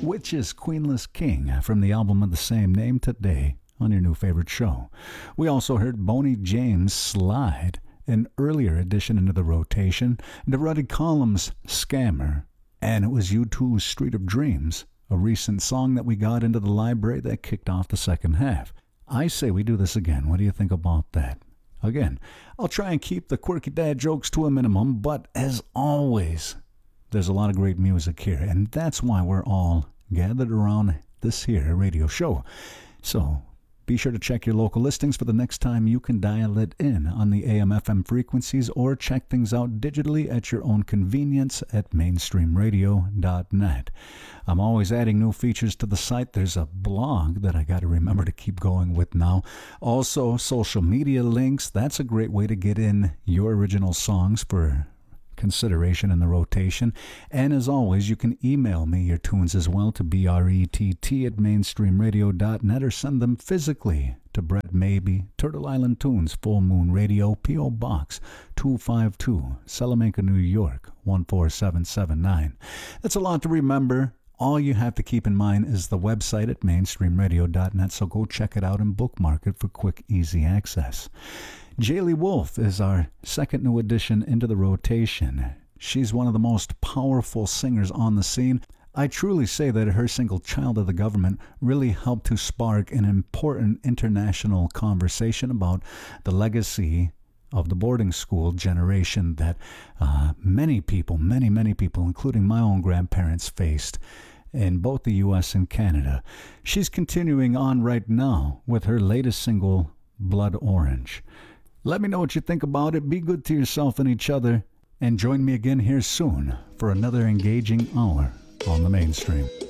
which is Queenless King from the album of the same name today on your new favorite show. We also heard Boney James' Slide, an earlier addition into the rotation, the Ruddy Columns' Scammer, and it was U2's Street of Dreams, a recent song that we got into the library that kicked off the second half. I say we do this again. What do you think about that? Again, I'll try and keep the quirky dad jokes to a minimum, but as always, there's a lot of great music here, and that's why we're all gathered around this here radio show. So be sure to check your local listings for the next time you can dial it in on the AM/FM frequencies, or check things out digitally at your own convenience at mainstreamradio.net. I'm always adding new features to the site. There's a blog that I got to remember to keep going with now. Also, social media links. That's a great way to get in your original songs for consideration in the rotation. And as always, you can email me your tunes as well to brett@mainstreamradio.net, or send them physically to Brett Maybe, Turtle Island Tunes, Full Moon Radio, P.O. Box 252, Salamanca, New York 14779. That's a lot to remember. All you have to keep in mind is the website at mainstreamradio.net, so go check it out and bookmark it for quick, easy access. Jaylee Wolf is our second new addition into the rotation. She's one of the most powerful singers on the scene. I truly say that her single Child of the Government really helped to spark an important international conversation about the legacy of the boarding school generation that many people, including my own grandparents, faced in both the U.S. and Canada. She's continuing on right now with her latest single, Blood Orange. Let me know what you think about it. Be good to yourself and each other. And join me again here soon for another engaging hour on the Mainstream.